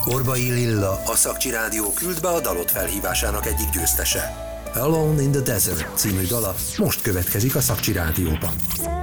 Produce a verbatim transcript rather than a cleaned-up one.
Orbai Lilla, a Szakcsi Rádió küld be a dalot felhívásának egyik győztese. Alone in the Desert című dala most következik a Szakcsi Rádióban.